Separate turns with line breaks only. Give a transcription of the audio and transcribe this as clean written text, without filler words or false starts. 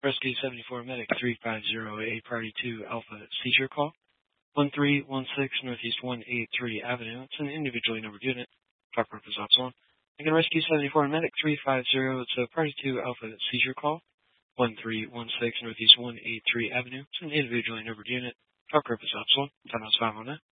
Rescue 74 Medic 350, a Priority 2 Alpha seizure call. 1316 Northeast 183 Avenue. It's an individually numbered unit. Talk purpose Epsilon. Again, Rescue 74 Medic 350. It's a Priority 2 Alpha seizure call. 1316 Northeast 183 Avenue. It's an individually numbered unit. Talk purpose Epsilon. 10 5 on that.